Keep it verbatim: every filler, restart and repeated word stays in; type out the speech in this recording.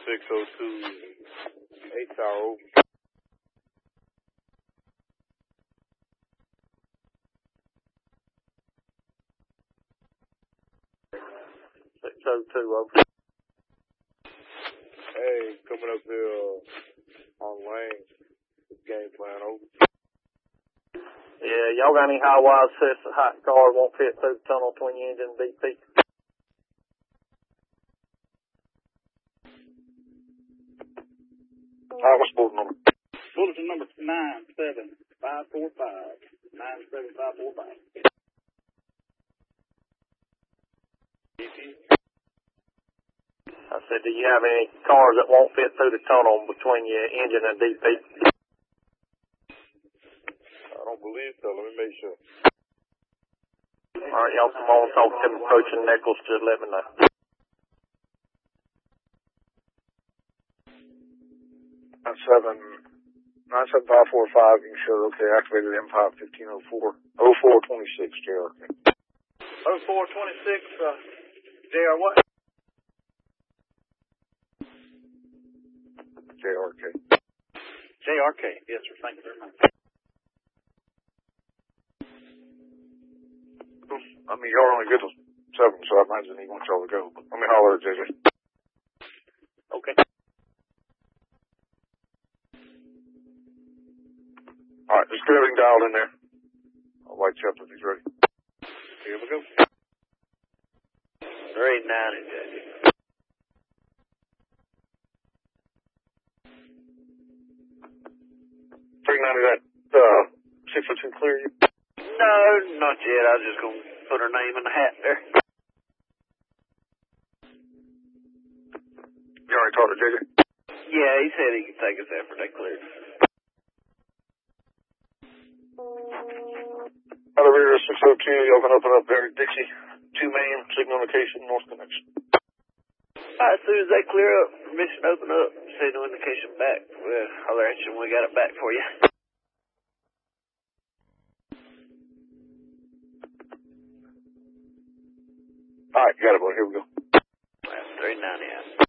six oh two, eight tower open. six oh two open. Hey, coming up here uh, on lane. Game plan open. Yeah, y'all got any high wire sets that hot car won't fit through the tunnel between your engine and D P? Alright, what's bulletin number? Bulletin number nine seven five four five. nine seven five four five. I said, do you have any cars that won't fit through the tunnel between your engine and D P? I don't believe so. Let me make sure. All right, y'all come on, talk to them approaching Nichols, just let me know. nine seven, nine seven five four five, you can show, okay, activated M five fifteen oh four, oh four twenty-six, J R K. oh four twenty-six, uh, J R what? J R K. J R K, yes sir, thank you very much. I mean, y'all are only good till seven, so I imagine he wants y'all to go. But let me holler at J J. Okay. All right, just get everything dialed in there. I'll light you up if he's ready. Here we go. three ninety, J J. three ninety, that uh, six oh two clear you? No, not yet. I was just going to put her name in the hat there. You already talked to J J? Yeah, he said he could take us after they cleared. Elevator six oh two, y'all can open up there at Dixie. Two main, signal indication, north connection. All right, as soon as they clear up, permission to open up, signal indication back. We'll holler at you when we got it back for you. All right, got it, boy. Here we go. three ninety out.